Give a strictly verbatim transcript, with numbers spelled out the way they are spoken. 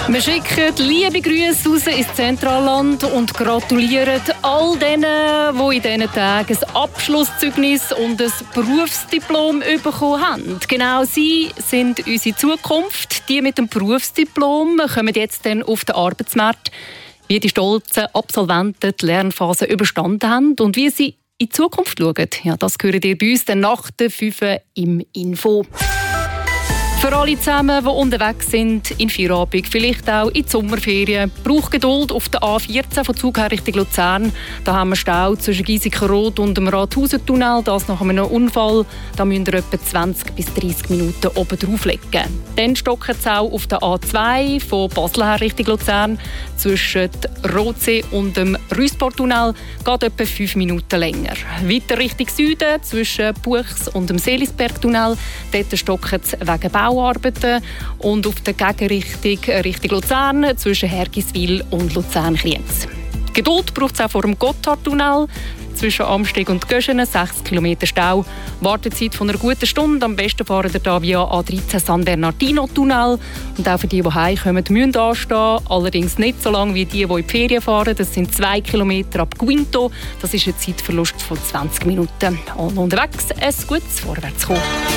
Wir schicken liebe Grüße raus ins Zentralland und gratulieren all denen, die in diesen Tagen ein Abschlusszeugnis und ein Berufsdiplom bekommen haben. Genau sie sind unsere Zukunft. Die mit dem Berufsdiplom kommen jetzt dann auf den Arbeitsmarkt, wie die stolzen Absolventen die Lernphase überstanden haben und wie sie in die Zukunft schauen. Ja, das hören ihr bei uns dann nach der fünf im Info. Für alle zusammen, die unterwegs sind, in Feierabend, vielleicht auch in die Sommerferien, braucht Geduld auf der A vierzehn von Zug her Richtung Luzern. Da haben wir Stau zwischen Giesikenrod und dem Rathausentunnel. Das nach einem Unfall. Da müsst ihr etwa zwanzig bis dreissig Minuten oben drauflegen. Dann stocken es auch auf der A zwei von Basel her Richtung Luzern. Zwischen Rotsee und dem Rüsportunnel geht etwa fünf Minuten länger. Weiter Richtung Süden, zwischen Buchs und dem Seelisbergtunnel. Dort stocken es wegen Bau Arbeiten und auf der Gegenrichtung Richtung Luzern zwischen Hergiswil und Luzern-Kriens. Geduld braucht es auch vor dem Gotthardtunnel zwischen Amsteg und Göschenen, sechs Kilometer Stau. Wartezeit von einer guten Stunde. Am besten fahren wir hier via A dreizehn San Bernardino-Tunnel. Und auch für die, die heimkommen, müssen anstehen. Allerdings nicht so lange wie die, die in die Ferien fahren. Das sind zwei Kilometer ab Guinto. Das ist ein Zeitverlust von zwanzig Minuten. Und unterwegs ein gutes Vorwärtskommen.